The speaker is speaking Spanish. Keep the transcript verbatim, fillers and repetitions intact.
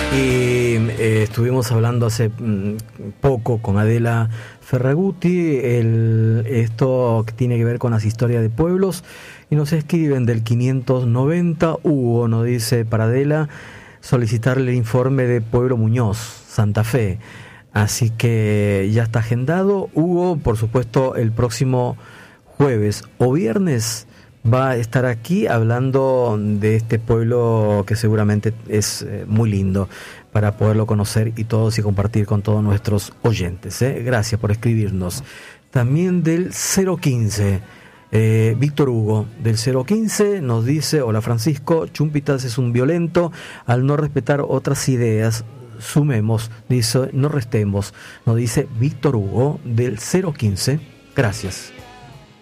Y eh, estuvimos hablando hace mm, poco con Adela Ferraguti, el, esto que tiene que ver con las historias de pueblos, y nos escriben del quinientos noventa. Hugo nos dice para Adela solicitarle el informe de Pueblo Muñoz, Santa Fe. Así que ya está agendado. Hugo, por supuesto, el próximo jueves o viernes va a estar aquí hablando de este pueblo que seguramente es eh, muy lindo para poderlo conocer y todos y compartir con todos nuestros oyentes. ¿eh? Gracias por escribirnos. También del cero quince, eh, Víctor Hugo, del cero quince, nos dice: hola Francisco, Chumpitas es un violento al no respetar otras ideas. Sumemos, dice, no restemos. Nos dice Víctor Hugo del cero quince. Gracias.